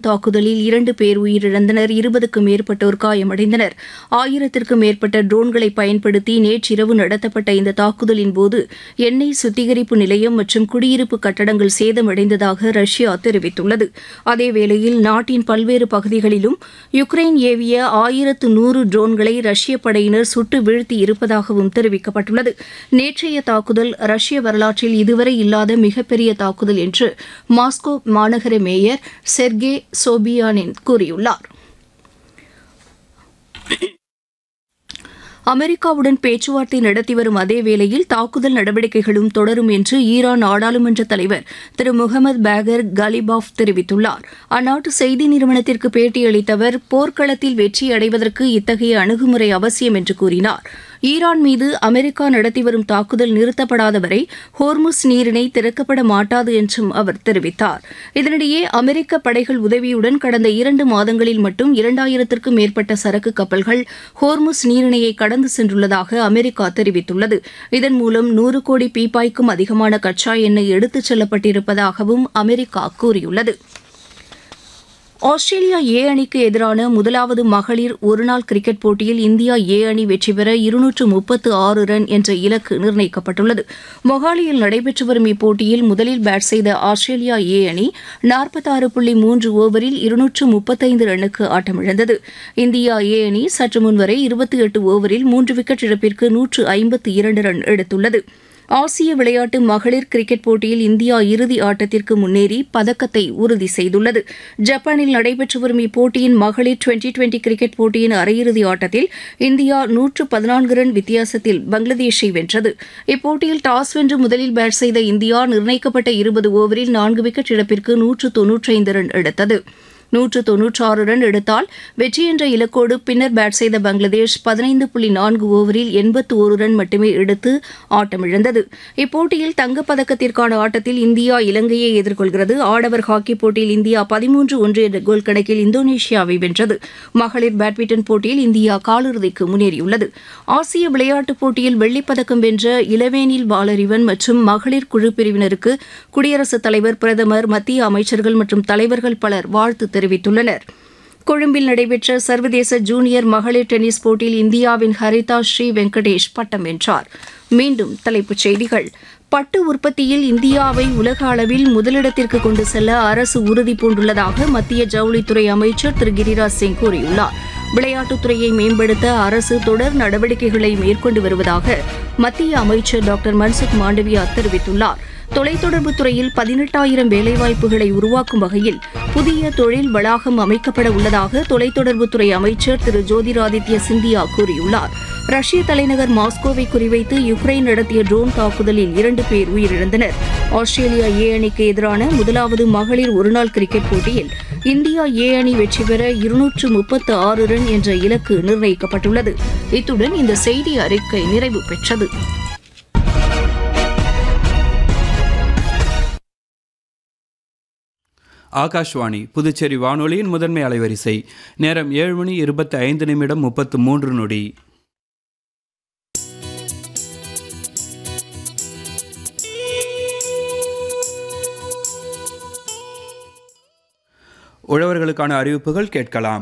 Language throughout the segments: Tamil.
தாக்குதலில் 2 பேர் உயிரிழந்தனர், 20க்கும் மேற்பட்டோர் காயமடைந்தனர். 1000த்திற்கும் மேற்பட்ட ட்ரோன்களை பயன்படுத்தி நேற்றிரவு நடத்தப்பட்ட இந்த தாக்குதலின் போது எண்ணெய் சுத்திகரிப்பு நிலையம் மற்றும் குடியிருப்பு கட்டடங்கள் சேதமடைந்ததாக ரஷ்யா தெரிவித்துள்ளது. அதேவேளையில் நாட்டின் பல்வேறு பகுதிகளிலும் யுக்ரைன் ஏவிய 1100 ட்ரோன்களை ரஷ்ய படையினர் சுட்டு வீழ்த்தி இருப்பதாகவும் தெரிவிக்கப்பட்டுள்ளது. நேற்றைய தாக்குதல் ரஷ்ய வரலாற்றில் இதுவரை இல்லாத மிகப்பெரிய தாக்குதல் என்று மாஸ்கோ மாநகர மேயர் செர்கே சோபியானின் கூறியுள்ளார். அமெரிக்காவுடன் பேச்சுவார்த்தை நடத்தி வரும் அதேவேளையில் தாக்குதல் நடவடிக்கைகளும் தொடரும் என்று ஈரான் நாடாளுமன்ற தலைவர் திரு முகமது பாகர் கலிபாஃப் தெரிவித்துள்ளார். அந்நாட்டு செய்தி நிறுவனத்திற்கு பேட்டியளித்த அவர் போர்க்களத்தில் வெற்றியடைவதற்கு இத்தகைய அணுகுமுறை அவசியம் என்று கூறினார். ஈரான் மீது அமெரிக்கா நடத்தி வரும் தாக்குதல் நிறுத்தப்படாத வரை ஹோர்முஸ் நீரிணை திறக்கப்பட மாட்டாது என்றும் அவர் தெரிவித்தார். இதனிடையே அமெரிக்க படைகள் உதவியுடன் கடந்த 2 மாதங்களில் மட்டும் 2000த்திற்கும் மேற்பட்ட சரக்கு கப்பல்கள் ஹோர்முஸ் நீரிணையை கடந்து சென்றுள்ளதாக அமெரிக்கா தெரிவித்துள்ளது. இதன் மூலம் 100 கோடி பீப்பாய்க்கும் அதிகமான கச்சா எண்ணெய் எடுத்துச் செல்லப்பட்டிருப்பதாகவும் அமெரிக்கா கூறியுள்ளது. ஆஸ்திரேலியா ஏ அணிக்கு எதிரான முதலாவது மகளிர் ஒருநாள் கிரிக்கெட் போட்டியில் இந்தியா ஏ அணி வெற்றி பெற 236 ரன் என்ற இலக்கு நிர்ணயிக்கப்பட்டுள்ளது. மொஹாலியில் நடைபெற்று வரும் இப்போட்டியில் முதலில் பேட் செய்த ஆஸ்திரேலியா ஏ அணி 46.3 ஓவரில் 235 ரன்னுக்கு ஆட்டமிழந்தது. இந்தியா ஏ அணி சற்று முன்வரை 28 ஓவரில் 3 விக்கெட் இழப்பிற்கு 152 ரன் எடுத்துள்ளது. ஆசிய விளையாட்டு மகளிர் கிரிக்கெட் போட்டியில் இந்தியா இறுதி ஆட்டத்திற்கு முன்னேறி பதக்கத்தை உறுதி செய்துள்ளது. ஜப்பானில் நடைபெற்று வரும் இப்போட்டியின் மகளிர் டுவெண்டி கிரிக்கெட் போட்டியின் அரையிறுதி ஆட்டத்தில் இந்தியா 114 ரன் வித்தியாசத்தில் பங்களாதேஷை வென்றது. இப்போட்டியில் டாஸ் வென்று முதலில் பேட் செய்த இந்தியா நிர்ணயிக்கப்பட்ட 20 ஓவரில் 4 விக்கெட் இழப்பிற்கு 195 ரன் எடுத்தது. 196 ரன் எடுத்தால் வெற்றி என்ற இலக்கோடு பின்னர் பேட் செய்த பங்களாதேஷ் 15.4 ஓவரில் 81 ரன் மட்டுமே எடுத்து ஆட்டமிழந்தது. இப்போட்டியில் தங்கப்பதக்கத்திற்கான ஆட்டத்தில் இந்தியா இலங்கையை எதிர்கொள்கிறது. ஆடவர் ஹாக்கி போட்டியில் இந்தியா 13-1 என்ற கோல் கணக்கில் இந்தோனேஷியாவை வென்றது. மகளிர் பேட்மிண்டன் போட்டியில் இந்தியா காலிறுதிக்கு முன்னேறியுள்ளது. ஆசிய விளையாட்டுப் போட்டியில் வெள்ளிப்பதக்கம் வென்ற இளவேனில் வாலறிவன் மற்றும் மகளிர் குழு பிரிவினருக்கு குடியரசுத் தலைவர், பிரதமர், மத்திய அமைச்சர்கள் மற்றும் தலைவர்கள் பலர் வாழ்த்து தெரிவித்துள்ளனர். கொழும்பில் நடைபெற்ற சர்வதேச ஜூனியர் மகளிர் டென்னிஸ் போட்டியில் இந்தியாவின் ஹரிதா ஸ்ரீ வெங்கடேஷ் பட்டம் வென்றார். மீண்டும் தலைப்புச் செய்திகள். பட்டு உற்பத்தியில் இந்தியாவை உலக அளவில் முதலிடத்திற்கு கொண்டு செல்ல அரசு உறுதி பூண்டுள்ளதாக மத்திய ஜவுளித்துறை அமைச்சர் திரு கிரிராஜ் சிங் கூறியுள்ளார். விளையாட்டுத்துறையை மேம்படுத்த அரசு தொடர் நடவடிக்கைகளை மேற்கொண்டு வருவதாக மத்திய அமைச்சர் டாக்டர் மன்சுக் மாண்டவியா தெரிவித்துள்ளார். தொலைத்தொடர்புத் துறையில் 18,000 வேலைவாய்ப்புகளை உருவாக்கும் வகையில் புதிய தொழில் வளாகம் அமைக்கப்பட உள்ளதாக தொலைத்தொடர்புத்துறை அமைச்சர் திரு ஜோதிராதித்ய சிந்தியா கூறியுள்ளார். ரஷ்ய தலைநகர் மாஸ்கோவை குறிவைத்து யுக்ரைன் நடத்திய ட்ரோன் தாக்குதலில் 2 பேர் உயிரிழந்தனர். ஆஸ்திரேலியா ஏ அணிக்கு எதிரான முதலாவது மகளிர் ஒருநாள் கிரிக்கெட் போட்டியில் இந்தியா ஏ அணி வெற்றி பெற 236 ரன் என்ற இலக்கு நிர்ணயிக்கப்பட்டுள்ளது. இத்துடன் இந்த செய்தி அறிக்கை நிறைவு பெற்றது. ஆகாஷ்வாணி புதுச்சேரி வானொலியின் முதன்மை அலைவரிசை. நேரம் 7:25:33. உழவர்களுக்கான அறிவிப்புகள் கேட்கலாம்.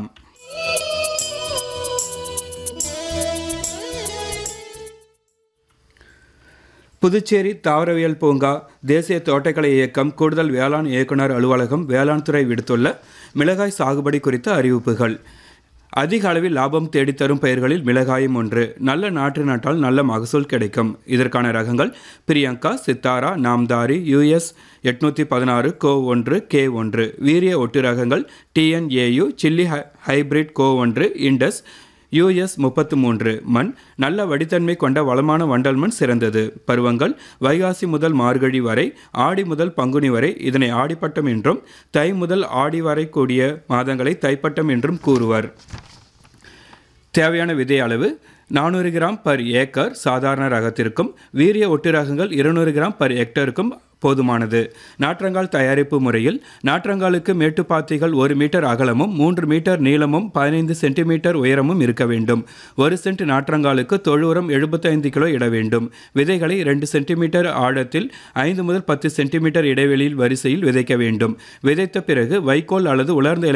புதுச்சேரி தாவரவியல் பூங்கா, தேசிய தோட்டக்கலை இயக்கம், கூடுதல் வேளாண் இயக்குநர் அலுவலகம், வேளாண் துறை விடுத்துள்ள மிளகாய் சாகுபடி குறித்த அறிவிப்புகள். அதிக அளவில் லாபம் தேடித்தரும் பயிர்களில் மிளகாயும் ஒன்று. நல்ல நாற்று நட்டால் நல்ல மகசூல் கிடைக்கும். இதற்கான ரகங்கள் பிரியங்கா, சித்தாரா, நாம்தாரி, US 816, கோ1, K1. வீரிய ஒட்டு ரகங்கள் TNAU, chilli hybrid, கோ1, Indies US 33. மண் நல்ல வடித்தன்மை கொண்ட வளமான வண்டல் மண் சிறந்தது. பருவங்கள் வைகாசி முதல் மார்கழி வரை, ஆடி முதல் பங்குனி வரை இதனை ஆடிப்பட்டம் என்றும், தை முதல் ஆடி வரை கூடிய மாதங்களை தைப்பட்டம் என்றும் கூறுவர். தேவையான விதை அளவு 400 கிராம் பர் ஏக்கர் சாதாரண ரகத்திற்கும், வீரிய ஒட்டு ரகங்கள் 200 கிராம் பர் ஹெக்டருக்கும் போதுமானது. நாற்றங்கால் தயாரிப்பு முறையில் நாற்றங்காலுக்கு மேட்டுப்பாத்திகள் 1 மீட்டர் அகலமும் 3 மீட்டர் நீளமும் 15 சென்டிமீட்டர் உயரமும் இருக்க வேண்டும். 1 சென்ட் நாற்றங்காலுக்கு தொழு உரம் 75 கிலோ இட வேண்டும். விதைகளை 2 சென்டிமீட்டர் ஆழத்தில் 5 முதல் 10 சென்டிமீட்டர் இடைவெளியில் வரிசையில் விதைக்க வேண்டும். விதைத்த பிறகு வைக்கோல் அல்லது உலர்ந்த